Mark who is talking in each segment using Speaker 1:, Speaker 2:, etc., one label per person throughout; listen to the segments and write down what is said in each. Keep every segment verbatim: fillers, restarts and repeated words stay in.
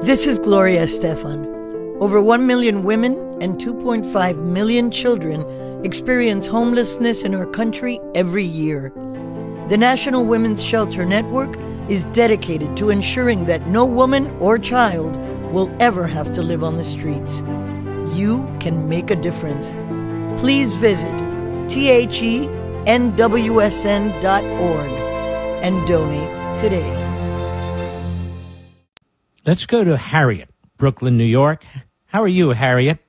Speaker 1: This is Gloria Estefan. Over one million women and two point five million children experience homelessness in our country every year. The National Women's Shelter Network is dedicated to ensuring that no woman or child will ever have to live on the streets. You can make a difference. Please visit T H E N W S N dot org and donate today.
Speaker 2: Let's go to Harriet, Brooklyn, New York. How are you, Harriet?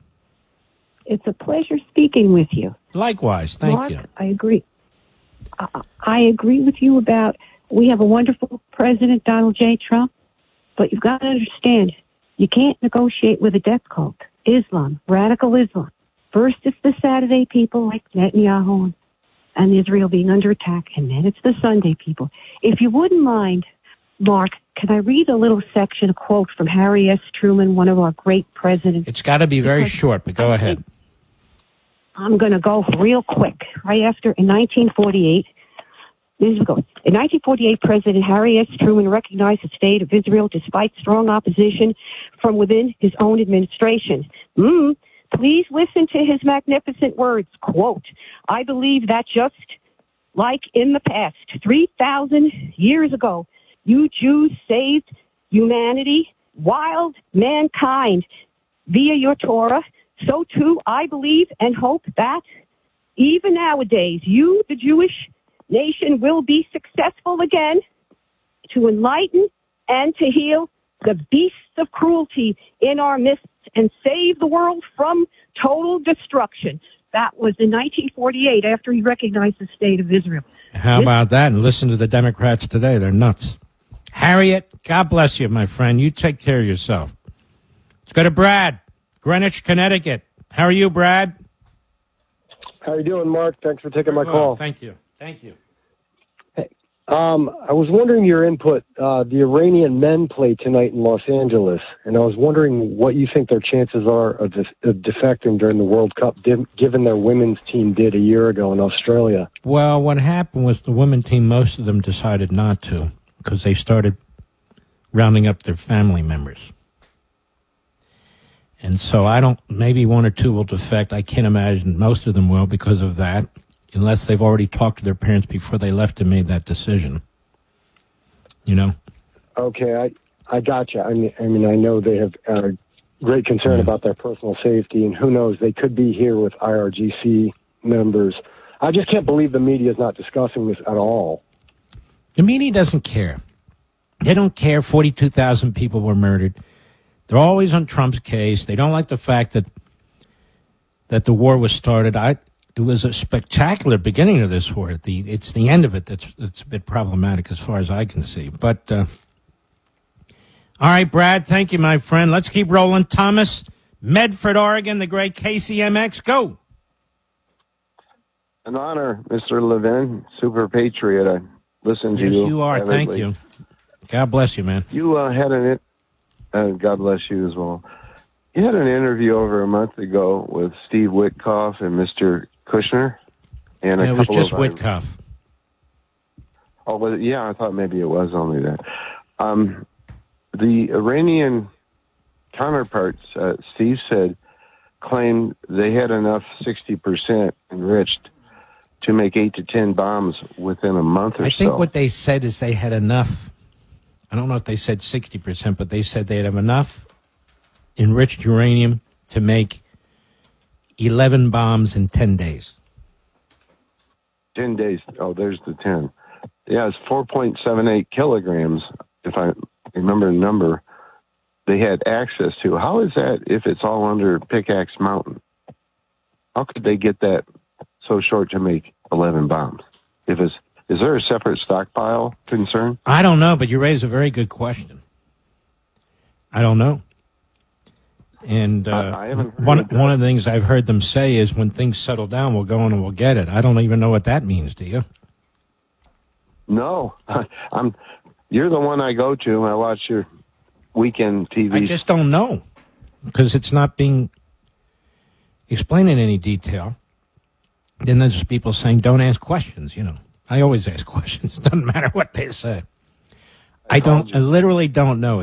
Speaker 3: It's a pleasure speaking with you.
Speaker 2: Likewise, thank
Speaker 3: Mark,
Speaker 2: you.
Speaker 3: I agree. I, I agree with you about we have a wonderful president, Donald J. Trump, but you've got to understand, you can't negotiate with a death cult. Islam, radical Islam. First it's the Saturday people like Netanyahu and Israel being under attack, and then it's the Sunday people. If you wouldn't mind, Mark, can I read a little section, a quote from Harry S. Truman, one of our great presidents?
Speaker 2: It's got to be very because short, but go I ahead.
Speaker 3: I'm going to go real quick. Right after, in nineteen forty-eight, this is going. In nineteen forty-eight, President Harry S. Truman recognized the state of Israel despite strong opposition from within his own administration. Mm, please listen to his magnificent words. Quote, I believe that just like in the past, three thousand years ago, you Jews saved humanity, wild mankind, via your Torah. So, too, I believe and hope that even nowadays, you, the Jewish nation, will be successful again to enlighten and to heal the beasts of cruelty in our midst and save the world from total destruction. That was in nineteen forty-eight, after he recognized the state of Israel.
Speaker 2: How this- about that? And listen to the Democrats today. They're nuts. Harriet, God bless you, my friend. You take care of yourself. Let's go to Brad, Greenwich, Connecticut. How are you, Brad?
Speaker 4: How are you doing, Mark? Thanks for taking
Speaker 2: Very
Speaker 4: my
Speaker 2: well.
Speaker 4: call.
Speaker 2: Thank you. Thank you.
Speaker 4: Hey, um, I was wondering your input. Uh, the Iranian men play tonight in Los Angeles, and I was wondering what you think their chances are of, def- of defecting during the World Cup, div- given their women's team did a year ago in Australia.
Speaker 2: Well, what happened was the women team, most of them decided not to, because they started rounding up their family members. And so I don't, maybe one or two will defect. I can't imagine most of them will because of that, unless they've already talked to their parents before they left and made that decision. You know?
Speaker 4: Okay, I, I got you. I mean, I mean, I know they have uh, great concern
Speaker 2: yeah.
Speaker 4: about their personal safety, and who knows, they could be here with I R G C members. I just can't believe the media is not discussing this at all.
Speaker 2: The media doesn't care. They don't care forty-two thousand people were murdered. They're always on Trump's case. They don't like the fact that that the war was started. I, it was a spectacular beginning of this war. The, it's the end of it that's, that's a bit problematic as far as I can see. But, uh, all right, Brad, thank you, my friend. Let's keep rolling. Thomas, Medford, Oregon, the great K C M X. Go.
Speaker 5: An honor, Mister Levin, super patriot. I listened to
Speaker 2: yes,
Speaker 5: you.
Speaker 2: Yes, you are.
Speaker 5: Avidly.
Speaker 2: Thank you. God bless you, man.
Speaker 5: You uh, had an, uh, God bless you as well. You had an interview over a month ago with Steve Witkoff and Mister Kushner. And a
Speaker 2: yeah, it was
Speaker 5: couple
Speaker 2: just
Speaker 5: of
Speaker 2: Witkoff.
Speaker 5: Oh, was it? Yeah, I thought maybe it was only that. Um, the Iranian counterparts, uh, Steve said, claimed they had enough sixty percent enriched to make eight to ten bombs within a month or so.
Speaker 2: I think so. What they said is they had enough. I don't know if they said sixty percent, but they said they'd have enough enriched uranium to make eleven bombs in ten days.
Speaker 5: ten days. Oh, there's the ten. Yeah, it's four point seven eight kilograms, if I remember the number, they had access to. How is that if it's all under Pickaxe Mountain? How could they get that so short to make eleven bombs? If it's, is there a separate stockpile concern?
Speaker 2: I don't know, but you raise a very good question. I don't know. And uh,
Speaker 5: I, I haven't
Speaker 2: one one of the things I've heard them say is when things settle down, we'll go in and we'll get it. I don't even know what that means. Do you?
Speaker 5: No, I'm. You're the one I go to. I watch your weekend T V.
Speaker 2: I just don't know because it's not being explained in any detail. Then there's people saying, "Don't ask questions." You know, I always ask questions. Doesn't matter what they say. I, I don't. I literally don't know.